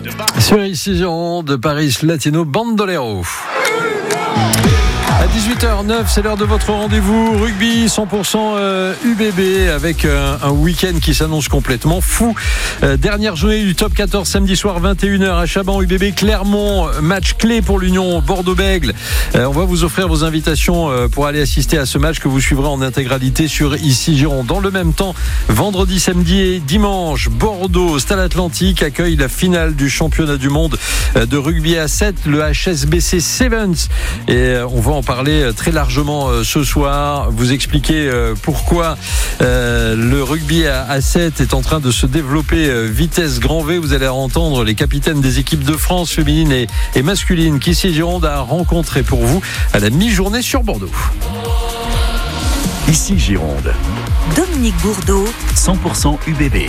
Sur ici de Paris Latino Bandolero. À 18h09, c'est l'heure de votre rendez-vous rugby 100% UBB avec un week-end qui s'annonce complètement fou. Dernière journée du top 14 samedi soir 21h à Chaban UBB Clermont, match clé pour l'Union Bordeaux-Bègles. On va vous offrir vos invitations pour aller assister à ce match que vous suivrez en intégralité sur ici Gironde. Dans le même temps, vendredi, samedi et dimanche, Bordeaux, Stade Atlantique accueille la finale du championnat du monde de rugby à 7, le HSBC Sevens. Et on va en parler très largement ce soir, vous expliquer pourquoi le rugby à 7 est en train de se développer vitesse grand V. Vous allez entendre les capitaines des équipes de France féminines et masculines qu'ici Gironde a rencontré pour vous à la mi-journée sur Bordeaux. Ici Gironde, Dominique Bourdeau, 100% UBB.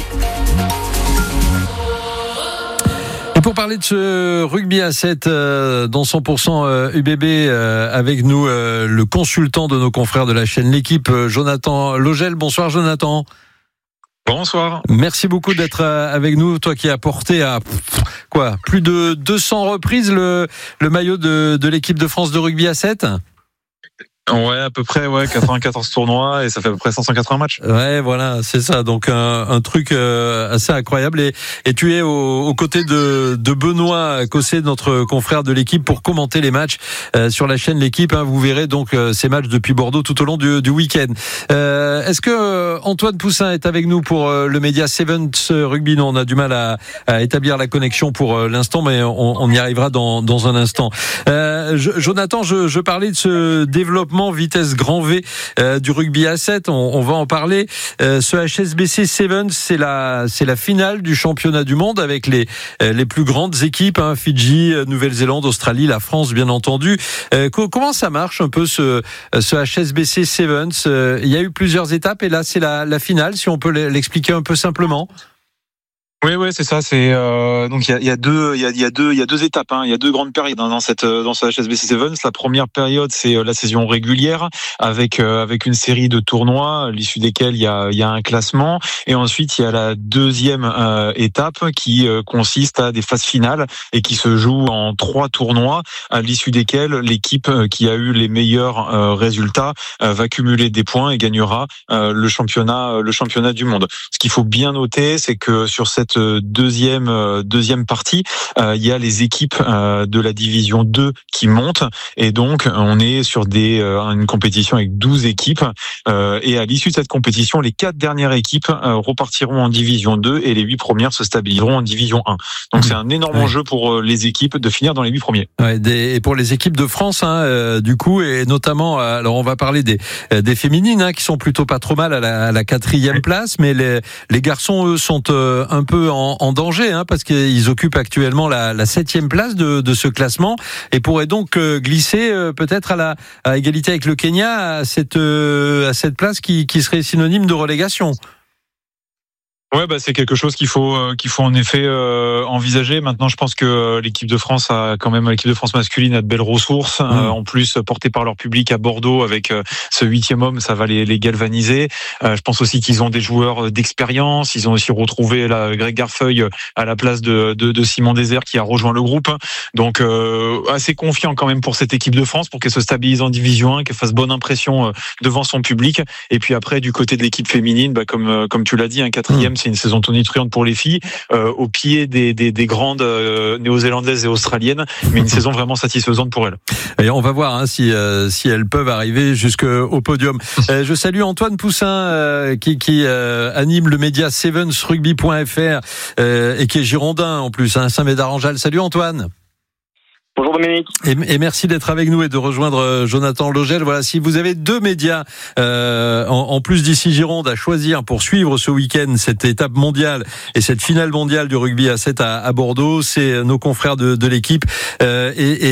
Et pour parler de ce rugby à 7 dans 100% UBB, avec nous le consultant de nos confrères de la chaîne L'équipe, Jonathan Logel. Bonsoir Jonathan. Bonsoir. Merci beaucoup d'être avec nous, toi qui as porté à plus de 200 reprises le maillot de l'équipe de France de rugby à 7. Ouais, à peu près, 94 tournois et ça fait à peu près 580 matchs. Ouais, voilà, c'est ça. Donc un truc assez incroyable. Et tu es aux côtés de Benoît Cossé, notre confrère de l'équipe, pour commenter les matchs sur la chaîne L'équipe. Vous verrez donc ces matchs depuis Bordeaux tout au long du week-end. Est-ce que Antoine Poussin est avec nous pour le média Sevens Rugby? Non, on a du mal à établir la connexion pour l'instant, mais on y arrivera dans un instant. Jonathan, je parlais de ce développement vitesse grand V du rugby à 7, on va en parler. Ce HSBC Sevens, c'est la finale du championnat du monde avec les plus grandes équipes, Fidji, Nouvelle-Zélande, Australie, la France bien entendu. Comment ça marche un peu ce HSBC Sevens? Il y a eu plusieurs étapes et là c'est la finale, si on peut l'expliquer un peu simplement. Oui, c'est ça. C'est donc il y a deux étapes. Il y a deux grandes périodes dans ce HSBC Sevens. La première période, c'est la saison régulière avec une série de tournois, à l'issue desquels il y a un classement. Et ensuite, il y a la deuxième étape qui consiste à des phases finales et qui se joue en 3 tournois, à l'issue desquels l'équipe qui a eu les meilleurs résultats va cumuler des points et gagnera le championnat du monde. Ce qu'il faut bien noter, c'est que sur cette deuxième partie, il y a les équipes de la division 2 qui montent et donc on est sur une compétition avec 12 équipes et à l'issue de cette compétition, les 4 dernières équipes repartiront en division 2 et les 8 premières se stabiliseront en division 1. Donc c'est un énorme enjeu pour les équipes de finir dans les 8 premiers. Et pour les équipes de France, du coup, et notamment, alors on va parler des féminines qui sont plutôt pas trop mal à la 4e place, mais les garçons eux sont un peu en danger, parce qu'ils occupent actuellement la 7e place de ce classement et pourraient donc glisser peut-être à égalité avec le Kenya à cette place qui serait synonyme de relégation. Ouais, c'est quelque chose qu'il faut en effet envisager. Maintenant, je pense que l'équipe de France masculine a de belles ressources. En plus, portées par leur public à Bordeaux avec ce 8e homme, ça va les galvaniser. Je pense aussi qu'ils ont des joueurs d'expérience. Ils ont aussi retrouvé Greg Garfeuille à la place de Simon Désert qui a rejoint le groupe. Donc, assez confiant quand même pour cette équipe de France pour qu'elle se stabilise en Division 1, qu'elle fasse bonne impression devant son public. Et puis après, du côté de l'équipe féminine, comme tu l'as dit, un 4e, c'est une saison tonitruante pour les filles, au pied des grandes néo-zélandaises et australiennes, mais une saison vraiment satisfaisante pour elles. Et on va voir si elles peuvent arriver jusqu'au podium. Je salue Antoine Poussin qui anime le média sevensrugby.fr et qui est girondin en plus, Saint-Médard-en-Jalles. Salut Antoine. Bonjour Dominique. Et merci d'être avec nous et de rejoindre Jonathan Logel. Voilà, si vous avez 2 médias en plus d'ici Gironde à choisir pour suivre ce week-end cette étape mondiale et cette finale mondiale du rugby à 7 à Bordeaux, c'est nos confrères de l'équipe et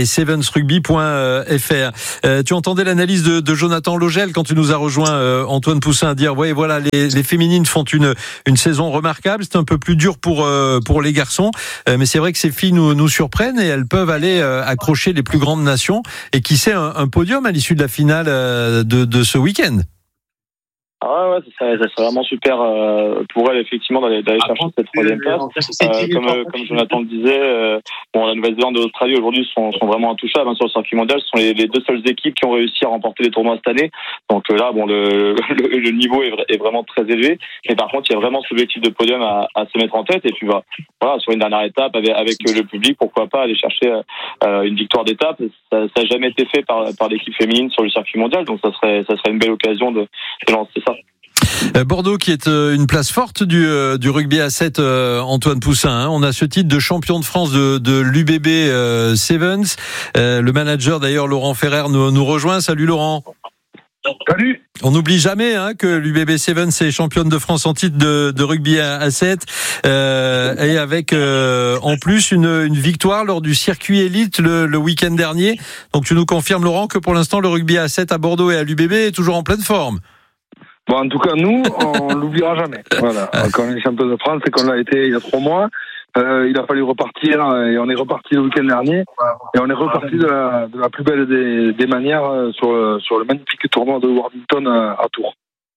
sevensrugby.fr. Tu entendais l'analyse de Jonathan Logel quand tu nous as rejoint, Antoine Poussin, à dire voilà, les féminines font une saison remarquable. C'est un peu plus dur pour les garçons, mais c'est vrai que ces filles nous surprennent et elles peuvent aller accrocher les plus grandes nations et qui sait un podium à l'issue de la finale de ce week-end. Ah ouais, ça serait vraiment super pour elle effectivement d'aller chercher cette troisième place. Comme Jonathan le disait, la Nouvelle-Zélande et l'Australie aujourd'hui sont vraiment intouchables sur le circuit mondial. Ce sont les deux seules équipes qui ont réussi à remporter les tournois cette année. Donc là, le niveau est vraiment très élevé. Mais par contre, il y a vraiment ce objectif de podium à se mettre en tête. Et puis sur une dernière étape avec le public, pourquoi pas aller chercher une victoire d'étape. Ça n'a jamais été fait par l'équipe féminine sur le circuit mondial. Donc ça serait une belle occasion de lancer ça. Bordeaux qui est une place forte du rugby à 7, Antoine Poussin, hein. On a ce titre de champion de France de l'UBB Sevens. Le manager d'ailleurs Laurent Ferrer nous rejoint. Salut Laurent. Salut. On n'oublie jamais que l'UBB Sevens est championne de France en titre de rugby à 7 et avec en plus une victoire lors du circuit élite le week-end dernier. Donc tu nous confirmes Laurent que pour l'instant le rugby à 7 à Bordeaux et à l'UBB est toujours en pleine forme. Bon, en tout cas, nous, on l'oubliera jamais. Voilà. Quand on est champion de France, c'est qu'on l'a été il y a 3 mois. Il a fallu repartir et on est reparti le week-end dernier. Et on est reparti de la plus belle des manières sur le magnifique tournoi de Worthington à Tours.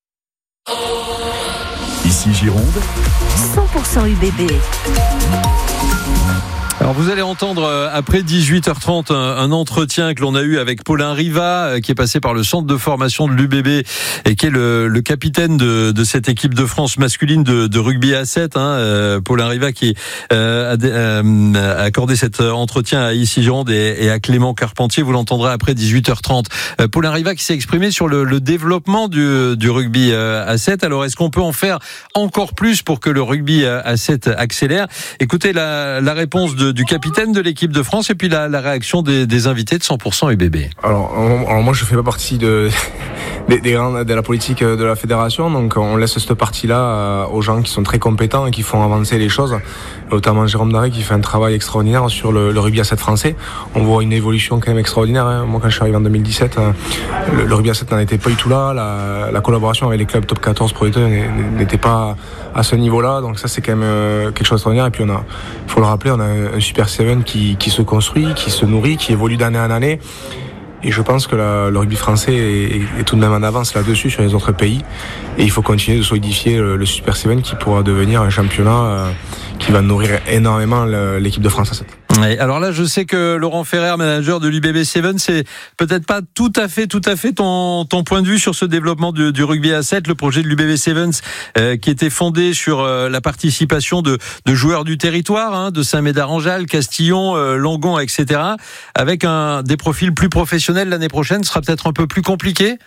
Ici Gironde. 100% UBB. Alors vous allez entendre après 18h30 un entretien que l'on a eu avec Paulin Riva qui est passé par le centre de formation de l'UBB et qui est le capitaine de cette équipe de France masculine de rugby à 7, Paulin Riva qui a accordé cet entretien à Ici Gironde et à Clément Carpentier. Vous l'entendrez après 18h30. Paulin Riva qui s'est exprimé sur le développement du rugby à 7. Alors est-ce qu'on peut en faire encore plus pour que le rugby à 7 accélère? Écoutez la réponse du capitaine de l'équipe de France et puis la réaction des invités de 100% UBB. Alors moi je fais pas partie de la politique de la fédération, donc on laisse cette partie-là aux gens qui sont très compétents et qui font avancer les choses, notamment Jérôme Daré qui fait un travail extraordinaire sur le rugby à 7 français. On voit une évolution quand même extraordinaire, hein. Moi quand je suis arrivé en 2017, le rugby à 7 n'en était pas du tout là, la collaboration avec les clubs top 14 Pro D2 n'était pas à ce niveau-là, donc ça c'est quand même quelque chose d'extraordinaire. Et puis il faut le rappeler, on a un Super 7 qui se construit, qui se nourrit, qui évolue d'année en année. Et je pense que le rugby français est tout de même en avance là-dessus sur les autres pays. Et il faut continuer de solidifier le Super 7 qui pourra devenir un championnat qui va nourrir énormément l'équipe de France à 7. Alors là, je sais que Laurent Ferrer, manager de l'UBB Sevens, c'est peut-être pas tout à fait ton point de vue sur ce développement du rugby à 7, le projet de l'UBB Sevens qui était fondé sur la participation de joueurs du territoire, de Saint-Médard-en-Jalles, Castillon, Langon, etc. Avec des profils plus professionnels l'année prochaine, ce sera peut-être un peu plus compliqué.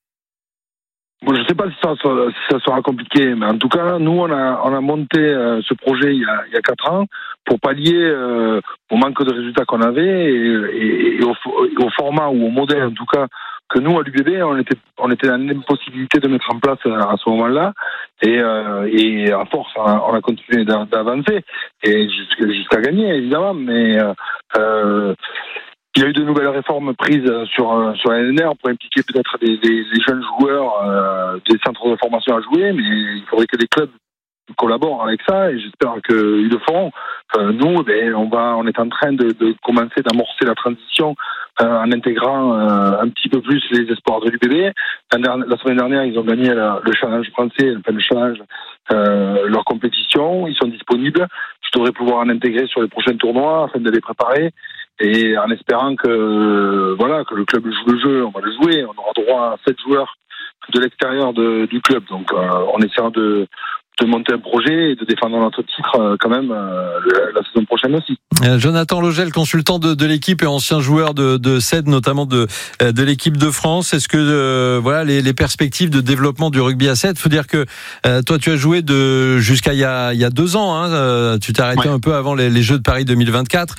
Bon, je sais pas si ça sera compliqué, mais en tout cas, nous, on a monté ce projet il y a 4 ans pour pallier au manque de résultats qu'on avait et au format ou au modèle, en tout cas, que nous, à l'UBB, on était dans l'impossibilité de mettre en place à ce moment-là. Et à force, on a continué d'avancer et jusqu'à gagner, évidemment, mais il y a eu de nouvelles réformes prises sur LNR pour impliquer peut-être des jeunes joueurs des centres de formation à jouer, mais il faudrait que les clubs collaborent avec ça et j'espère qu'ils le feront. Nous, on est en train de commencer d'amorcer la transition en intégrant un petit peu plus les espoirs de l'UBB. La semaine dernière, ils ont gagné le challenge français, le challenge, leur compétition. Ils sont disponibles. Je devrais pouvoir en intégrer sur les prochains tournois afin de les préparer. Et en espérant que le club joue le jeu, on va le jouer. On aura droit à 7 joueurs de l'extérieur du club. Donc, on essaiera de monter un projet et de défendre notre titre quand même la saison prochaine aussi. Jonathan Logel, consultant de l'équipe et ancien joueur de CED, notamment de l'équipe de France. Est-ce que les perspectives de développement du rugby à 7, faut dire que toi tu as joué jusqu'à il y a 2 ans, tu t'es arrêté un peu avant les Jeux de Paris 2024.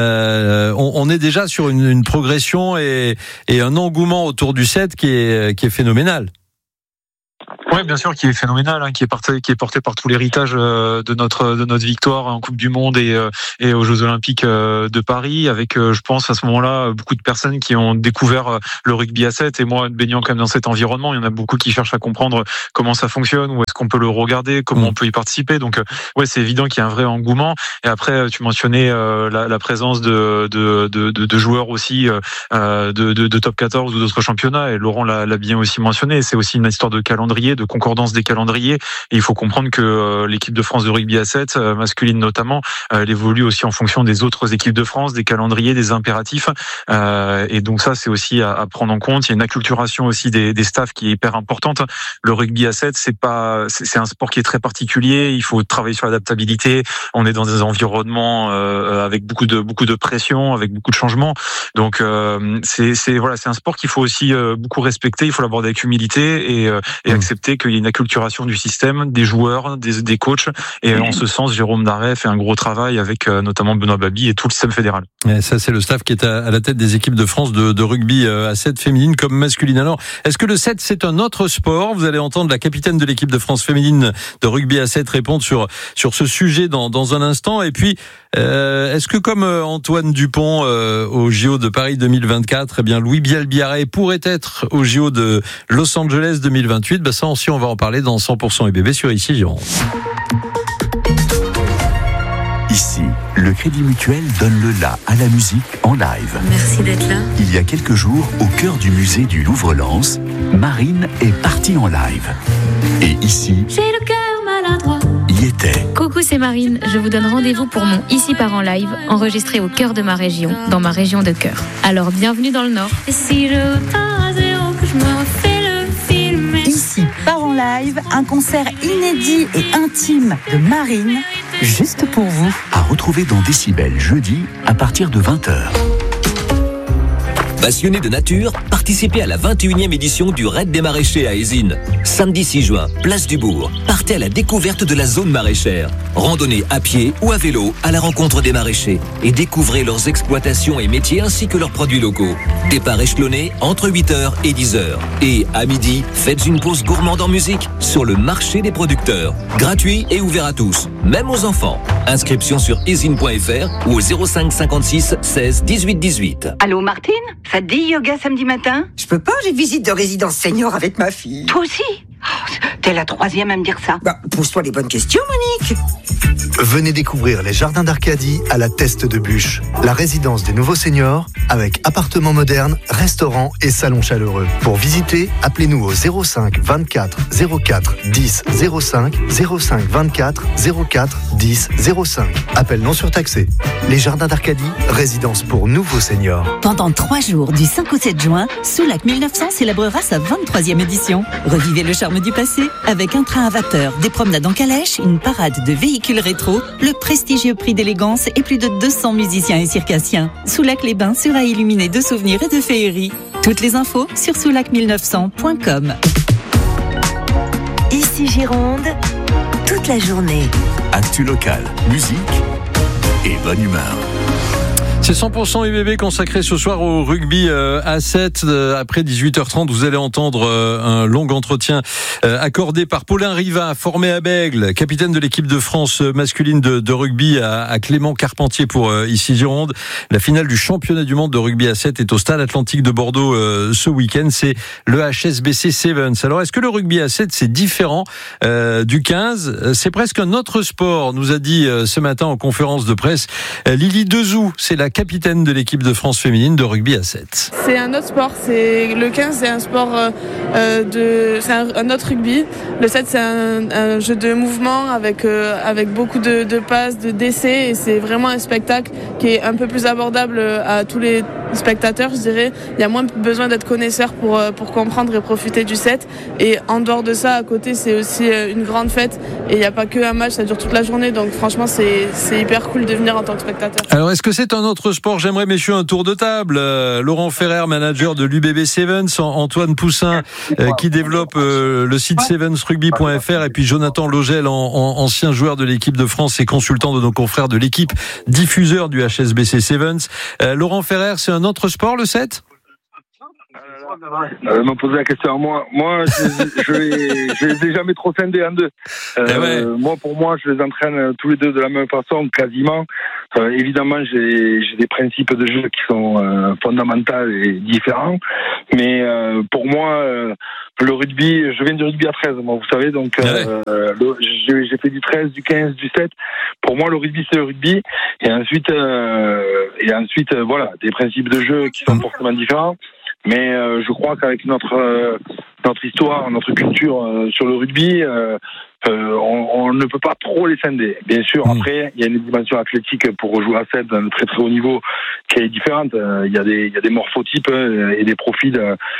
On est déjà sur une progression et un engouement autour du 7 qui est phénoménal. Oui, bien sûr, qui est phénoménal, qui est porté par tout l'héritage de notre victoire en Coupe du Monde et aux Jeux Olympiques de Paris, avec, je pense, à ce moment-là, beaucoup de personnes qui ont découvert le rugby à 7. Et moi, baignant quand même dans cet environnement, il y en a beaucoup qui cherchent à comprendre comment ça fonctionne, où est-ce qu'on peut le regarder, comment on peut y participer. Donc, c'est évident qu'il y a un vrai engouement. Et après, tu mentionnais la présence de joueurs aussi de top 14 ou d'autres championnats. Et Laurent l'a bien aussi mentionné. C'est aussi une histoire de calendrier. calendriers, de concordance des calendriers. Et il faut comprendre que l'équipe de France de rugby à 7, masculine notamment, elle évolue aussi en fonction des autres équipes de France, des calendriers, des impératifs. Et donc ça, c'est aussi à prendre en compte. Il y a une acculturation aussi des staffs qui est hyper importante. Le rugby à 7, c'est un sport qui est très particulier. Il faut travailler sur l'adaptabilité. On est dans des environnements avec beaucoup de pression, avec beaucoup de changements. Donc c'est un sport qu'il faut aussi beaucoup respecter. Il faut l'aborder avec humilité et accepter qu'il y a une acculturation du système, des joueurs, des coachs. Et en ce sens, Jérôme Darret fait un gros travail avec notamment Benoît Babi et tout le système fédéral. Et ça, c'est le staff qui est à la tête des équipes de France de rugby à 7 féminine comme masculine. Alors, est-ce que le 7, c'est un autre sport? Vous allez entendre la capitaine de l'équipe de France féminine de rugby à 7 répondre sur ce sujet dans un instant. Et puis, est-ce que comme Antoine Dupont au JO de Paris 2024, eh bien Louis Bielbiarré pourrait être au JO de Los Angeles 2028? Ça aussi, on va en parler dans 100% UBB sur Ici Gironde. Ici, le Crédit Mutuel donne le la à la musique en live. Merci d'être là. Il y a quelques jours, au cœur du musée du Louvre-Lens, Marine est partie en live. Et ici, j'ai le cœur maladroit. Y était. Coucou, c'est Marine. Je vous donne rendez-vous pour mon Ici part en live, enregistré au cœur de ma région, dans ma région de cœur. Alors, bienvenue dans le Nord. Et si je repars à zéro, que je me refais le film. Ici part en live, un concert inédit et intime de Marine, juste pour vous. À retrouver dans Décibel jeudi à partir de 20h. Passionné de nature, participez à la 21e édition du Raid des Maraîchers à Ézines. Samedi 6 juin, place du Bourg. Partez à la découverte de la zone maraîchère. Randonnez à pied ou à vélo à la rencontre des maraîchers et découvrez leurs exploitations et métiers ainsi que leurs produits locaux. Départ échelonné entre 8h et 10h. Et à midi, faites une pause gourmande en musique sur le marché des producteurs. Gratuit et ouvert à tous, même aux enfants. Inscription sur ezine.fr ou au 05 56 16 18 18. Allô Martine? Ça te dit yoga samedi matin? Je peux pas, j'ai visite de résidence senior avec ma fille. Toi aussi? T'es la troisième à me dire ça. Pose-toi les bonnes questions, Monique. Venez découvrir les jardins d'Arcadie à la Teste de Bûche, la résidence des nouveaux seniors avec appartements modernes, restaurants et salons chaleureux. Pour visiter, appelez-nous au 05 24 04 10 05 05 24 04 10 05. Appel non surtaxé. Les jardins d'Arcadie, résidence pour nouveaux seniors. Pendant 3 jours, du 5 au 7 juin, Soulac 1900 célébrera sa 23e édition. Revivez le charme du passé avec un train à vapeur, des promenades en calèche, une parade de véhicules rétro, le prestigieux prix d'élégance et plus de 200 musiciens et circassiens. Soulac-les-Bains sera illuminé de souvenirs et de féeries. Toutes les infos sur soulac1900.com. Ici Gironde, toute la journée. Actu locale, musique et bonne humeur. C'est 100% UBB consacré ce soir au rugby à 7. Après 18h30, vous allez entendre un long entretien accordé par Paulin Riva, formé à Bègle, capitaine de l'équipe de France masculine de rugby à Clément Carpentier pour Ici Gironde. La finale du championnat du monde de rugby à 7 est au Stade Atlantique de Bordeaux ce week-end. C'est le HSBC Sevens. Alors, est-ce que le rugby à 7, c'est différent du 15? C'est presque un autre sport, nous a dit ce matin en conférence de presse Lily Dezou. C'est la capitaine de l'équipe de France féminine de rugby à 7. C'est un autre sport, le 15 c'est un sport c'est un autre rugby. Le 7 c'est un jeu de mouvement avec beaucoup de passes, de décès, et c'est vraiment un spectacle qui est un peu plus abordable à tous les spectateurs, je dirais. Il y a moins besoin d'être connaisseur pour comprendre et profiter du 7. Et en dehors de ça, à côté, c'est aussi une grande fête. Et il n'y a pas qu'un match, ça dure toute la journée. Donc franchement, c'est hyper cool de venir en tant que spectateur. Alors, est-ce que c'est un autre sport? J'aimerais, messieurs, un tour de table. Laurent Ferrer, manager de l'UBB Sevens, Antoine Poussin, qui développe le site sevensrugby.fr, et puis Jonathan Logel, ancien joueur de l'équipe de France et consultant de nos confrères de l'équipe, diffuseur du HSBC Sevens. Laurent Ferrer, c'est un autre sport, le 7? Me poser la question à moi. Moi, je les ai jamais trop scindés en deux. Moi, pour moi, je les entraîne tous les deux de la même façon, quasiment. Évidemment, j'ai des principes de jeu qui sont fondamentaux et différents. Mais pour moi, le rugby, je viens du rugby à 13, moi, vous savez. Donc, j'ai fait du 13, du 15, du 7. Pour moi, le rugby, c'est le rugby. Et ensuite, voilà, des principes de jeu qui sont forcément différents. Mais je crois qu'avec notre notre histoire, notre culture sur le rugby. On ne peut pas trop les scinder. Bien sûr, après, il y a une dimension athlétique pour jouer à 7 d'un très très haut niveau qui est différente. Il y a des morphotypes et des profils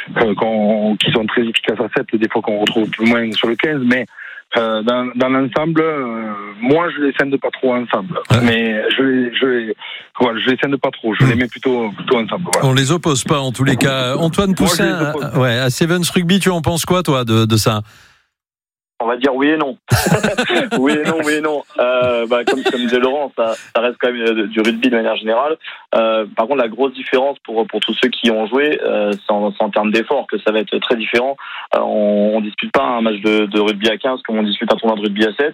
qui sont très efficaces à 7, des fois qu'on retrouve plus moins sur le 15, mais dans l'ensemble, moi je les scinde pas trop ensemble, mais je les scinde pas trop, je les mets plutôt ensemble. Voilà. On les oppose pas en tous les cas. Antoine Poussin, à Sevens Rugby, tu en penses quoi toi de ça? On va dire oui et non. oui et non. Comme disait Laurent, ça reste quand même du rugby de manière générale. Par contre, la grosse différence pour tous ceux qui ont joué, c'est en termes d'effort que ça va être très différent. On dispute pas un match de rugby à 15 comme on dispute un tournoi de rugby à 7.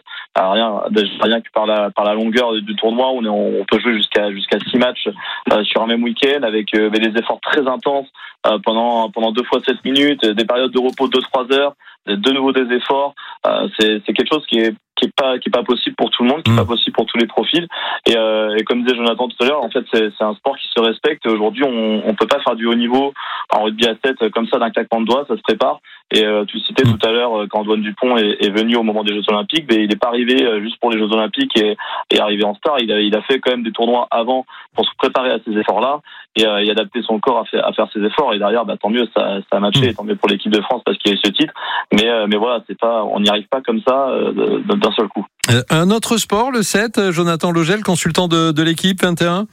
Rien que par la longueur du tournoi, on peut jouer jusqu'à 6 matchs sur un même week-end avec des efforts très intenses pendant 2 fois 7 minutes, des périodes de repos de 2-3 heures. De nouveau des efforts, c'est quelque chose qui est pas possible pour tout le monde, qui est pas possible pour tous les profils. Et comme disait Jonathan tout à l'heure, en fait c'est un sport qui se respecte. Aujourd'hui, on peut pas faire du haut niveau en rugby à 7 comme ça d'un claquement de doigts, ça se prépare. Et tu citais tout à l'heure quand Antoine Dupont est venu au moment des Jeux Olympiques, mais il n'est pas arrivé juste pour les Jeux Olympiques et arrivé en star. Il a fait quand même des tournois avant pour se préparer à ces efforts-là et adapter son corps à faire ces efforts. Et derrière, tant mieux, ça a matché, tant mieux pour l'équipe de France parce qu'il y a eu ce titre. Mais voilà, on n'y arrive pas comme ça d'un seul coup. Un autre sport, le 7, Jonathan Logel, consultant de l'équipe 21.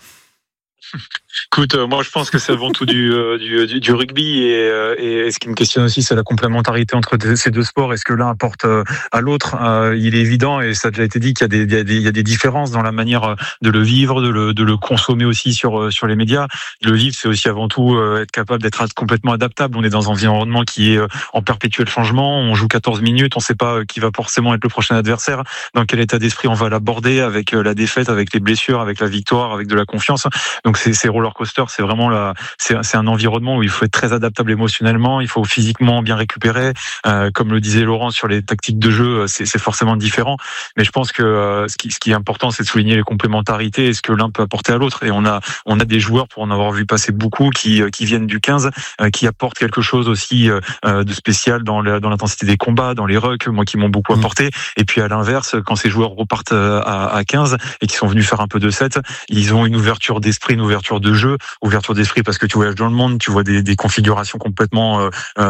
Écoute, moi je pense que c'est avant tout du rugby et ce qui me questionne aussi, c'est la complémentarité entre ces deux sports. Est-ce que l'un apporte à l'autre? Il est évident, et ça a déjà été dit, qu'il y a des différences dans la manière de le vivre, de le consommer aussi sur les médias. Le vivre, c'est aussi avant tout être capable d'être complètement adaptable. On est dans un environnement qui est en perpétuel changement. On joue 14 minutes, on ne sait pas qui va forcément être le prochain adversaire, dans quel état d'esprit on va l'aborder, avec la défaite, avec les blessures, avec la victoire, avec de la confiance. Donc c'est roller coaster, c'est vraiment c'est un environnement où il faut être très adaptable émotionnellement, il faut physiquement bien récupérer. Comme le disait Laurent sur les tactiques de jeu, c'est forcément différent. Mais je pense que ce qui est important, c'est de souligner les complémentarités et ce que l'un peut apporter à l'autre. Et on a des joueurs, pour en avoir vu passer beaucoup, qui viennent du 15, qui apportent quelque chose aussi de spécial dans l'intensité des combats, dans les rucks, moi qui m'ont beaucoup apporté. Et puis à l'inverse, quand ces joueurs repartent à 15 et qui sont venus faire un peu de 7, ils ont une ouverture d'esprit, une ouverture de jeu, ouverture d'esprit parce que tu voyages dans le monde, tu vois des configurations complètement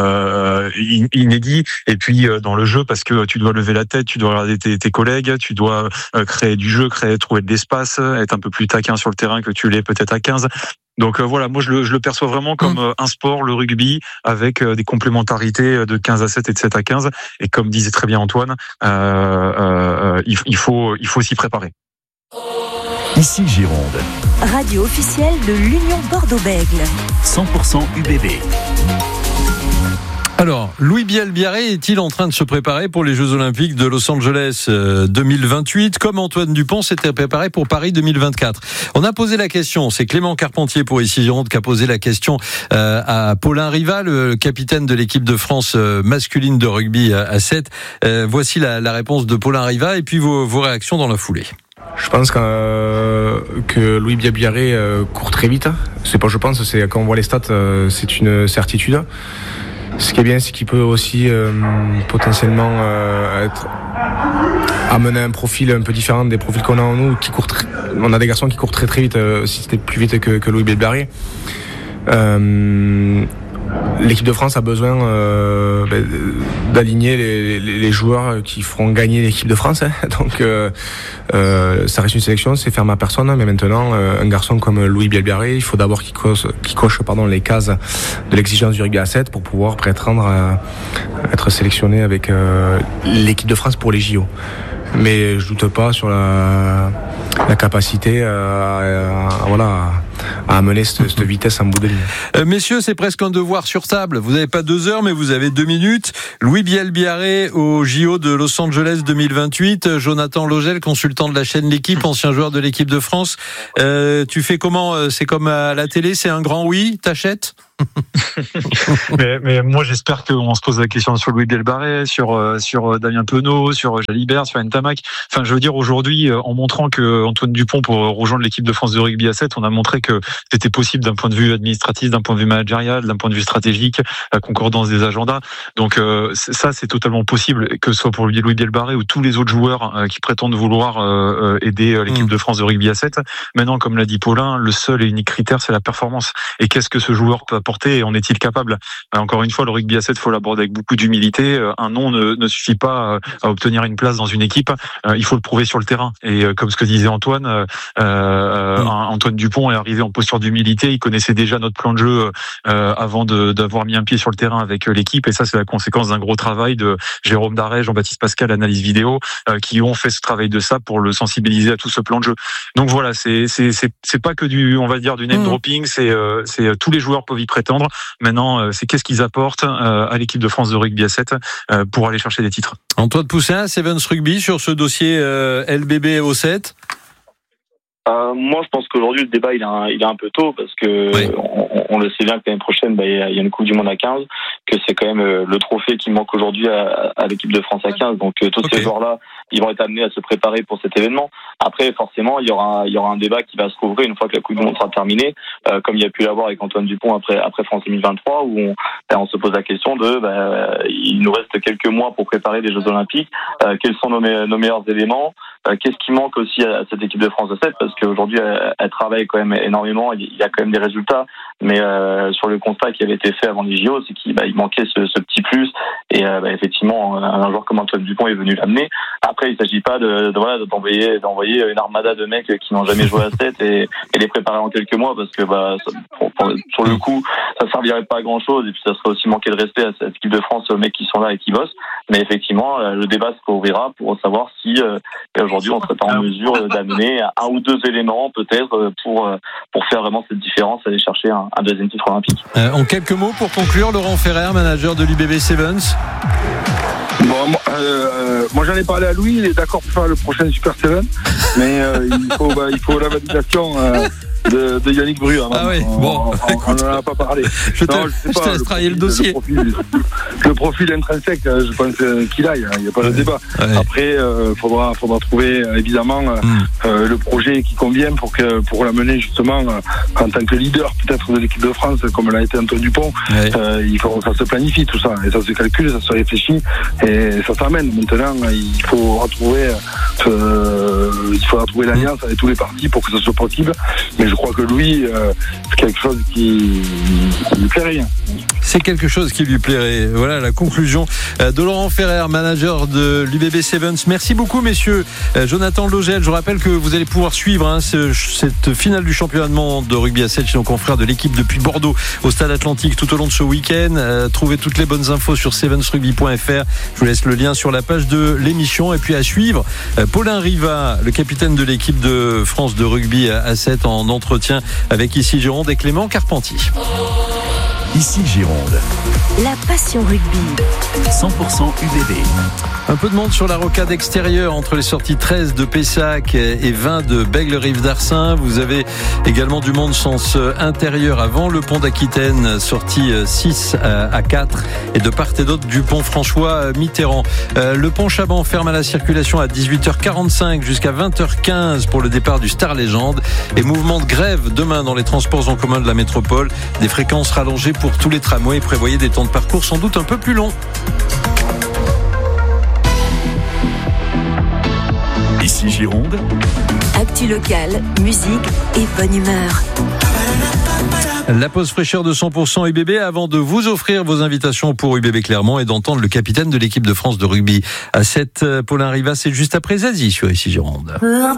inédites, et puis dans le jeu parce que tu dois lever la tête, tu dois regarder tes collègues, tu dois créer du jeu, trouver de l'espace, être un peu plus taquin sur le terrain que tu l'es peut-être à 15. Donc voilà, moi je le perçois vraiment comme un sport, le rugby, avec des complémentarités de 15 à 7 et de 7 à 15. Et comme disait très bien Antoine, il faut s'y préparer. Ici Gironde. Radio officielle de l'Union Bordeaux-Bègles. 100% UBB. Alors, Louis Bielbiarré est-il en train de se préparer pour les Jeux Olympiques de Los Angeles 2028, comme Antoine Dupont s'était préparé pour Paris 2024? On a posé la question, c'est Clément Carpentier pour Ici Gironde qui a posé la question à Paulin Riva, le capitaine de l'équipe de France masculine de rugby à 7. Voici la réponse de Paulin Riva et puis vos réactions dans la foulée. Je pense que Louis Bielbiarré court très vite. C'est pas je pense, c'est quand on voit les stats, c'est une certitude. Ce qui est bien, c'est qu'il peut aussi potentiellement amener un profil un peu différent des profils qu'on a en nous, on a des garçons qui courent très très vite, si c'était plus vite que Louis Bielbiarré. L'équipe de France a besoin d'aligner les joueurs qui feront gagner l'équipe de France. Donc ça reste une sélection, c'est faire ma personne. Mais maintenant, un garçon comme Louis Bielbiarré, il faut d'abord qu'il coche les cases de l'exigence du rugby à 7 pour pouvoir prétendre à être sélectionné avec l'équipe de France pour les JO. Mais je doute pas sur la capacité à amener cette vitesse en bout de ligne. Messieurs, c'est presque un devoir sur table. Vous n'avez pas 2 heures, mais vous avez 2 minutes. Louis Bielbiarré au JO de Los Angeles 2028. Jonathan Logel, consultant de la chaîne L'Équipe, ancien joueur de l'équipe de France. Tu fais comment? C'est comme à la télé, c'est un grand oui? T'achètes? mais moi j'espère qu'on se pose la question sur Louis Bielbiarré, sur Damien Penaud, sur Jalibert, sur Ntamak. Enfin, je veux dire, aujourd'hui, en montrant que Antoine Dupont pour rejoindre l'équipe de France de rugby à 7, on a montré que que c'était possible d'un point de vue administratif, d'un point de vue managérial, d'un point de vue stratégique, la concordance des agendas. Donc ça, c'est totalement possible, que ce soit pour Louis Bielbarré ou tous les autres joueurs qui prétendent vouloir aider l'équipe de France de rugby à 7. Maintenant, comme l'a dit Paulin, le seul et unique critère, c'est la performance. Et qu'est-ce que ce joueur peut apporter et en est-il capable? Encore une fois, le rugby à 7, il faut l'aborder avec beaucoup d'humilité. Un nom ne suffit pas à obtenir une place dans une équipe. Il faut le prouver sur le terrain. Et comme ce que disait Antoine, Antoine Dupont est arrivé en posture d'humilité. Il connaissait déjà notre plan de jeu avant d'avoir mis un pied sur le terrain avec l'équipe. Et ça, c'est la conséquence d'un gros travail de Jérôme Darret, Jean-Baptiste Pascal, analyse vidéo, qui ont fait ce travail de ça pour le sensibiliser à tout ce plan de jeu. Donc voilà, c'est pas que du name dropping. C'est tous les joueurs peuvent y prétendre. Maintenant, c'est qu'est-ce qu'ils apportent à l'équipe de France de rugby à 7 pour aller chercher des titres. Antoine Poussin, Sevens Rugby sur ce dossier LBB au 7. Moi, je pense qu'aujourd'hui, le débat, il est un peu tôt parce que on le sait bien que l'année prochaine, il y a une Coupe du Monde à 15, que c'est quand même le trophée qui manque aujourd'hui à l'équipe de France à 15. Donc, tous ces joueurs-là, ils vont être amenés à se préparer pour cet événement. Après, forcément, il y aura un débat qui va se rouvrir une fois que la Coupe du Monde sera terminée, comme il y a pu l'avoir avec Antoine Dupont après France 2023, où on se pose la question il nous reste quelques mois pour préparer les Jeux Olympiques. Quels sont nos meilleurs éléments? Qu'est-ce qui manque aussi à cette équipe de France de 7? Parce qu'aujourd'hui, elle travaille quand même énormément. Il y a quand même des résultats. Mais sur le constat qui avait été fait avant les JO, c'est qu'il manquait ce petit plus. Et effectivement, un joueur comme Antoine Dupont est venu l'amener. Après, il ne s'agit pas d'envoyer une armada de mecs qui n'ont jamais joué à 7 et les préparer en quelques mois, parce que sur le coup, ça ne servirait pas à grand-chose. Et puis, ça serait aussi manquer de respect à cette équipe de France, aux mecs qui sont là et qui bossent. Mais effectivement, le débat se ouvrira pour savoir si aujourd'hui, on serait pas en mesure d'amener un ou deux éléments, peut-être, pour faire vraiment cette différence, aller chercher un deuxième titre olympique. En quelques mots pour conclure, Laurent Ferrer, manager de l'UBB Sevens. Moi j'en ai parlé à Louis, il est d'accord pour faire le prochain Super Seven, mais il faut la validation de Yannick Bru. Ah oui, bon, on n'en a pas parlé. Je te laisse travailler le dossier. Le profil intrinsèque, je pense qu'il a, il n'y a pas de débat. Ouais. Après, faudra trouver évidemment le projet qui convient pour l'amener justement en tant que leader peut-être de l'équipe de France, comme l'a été Antoine Dupont. Ouais. Ça se planifie tout ça, et ça se calcule, ça se réfléchit, et ça s'amène. Maintenant, il faudra trouver l'alliance avec tous les partis pour que ça soit possible. Mais je crois que Louis, c'est quelque chose qui lui plairait. C'est quelque chose qui lui plairait. Voilà la conclusion de Laurent Ferrer, manager de l'UBB Sevens. Merci beaucoup, messieurs. Jonathan Logel, je rappelle que vous allez pouvoir suivre cette finale du championnat de monde de rugby à 7 chez nos confrères de l'équipe depuis Bordeaux au Stade Atlantique tout au long de ce week-end. Trouvez toutes les bonnes infos sur sevensrugby.fr. Je vous laisse le lien sur la page de l'émission. Et puis à suivre, Paulin Riva, le capitaine de l'équipe de France de rugby à 7 en entretien avec Ici Gironde et Clément Carpentier. Ici Gironde. La passion rugby. 100% UBB. Un peu de monde sur la rocade extérieure entre les sorties 13 de Pessac et 20 de Bègle-Rive d'Arcin. Vous avez également du monde sens intérieur avant le pont d'Aquitaine, sortie 6 à 4, et de part et d'autre du pont François-Mitterrand. Le pont Chaban ferme à la circulation à 18h45 jusqu'à 20h15 pour le départ du Star Légende. Et mouvement de grève demain dans les transports en commun de la métropole. Des fréquences rallongées pour tous les tramways. Prévoyez des temps de parcours sans doute un peu plus longs. Ici Gironde. Actu locale, musique et bonne humeur. La pause fraîcheur de 100% UBB avant de vous offrir vos invitations pour UBB Clermont et d'entendre le capitaine de l'équipe de France de rugby à 7, Paulin Riva. C'est juste après Zazie sur Ici Gironde.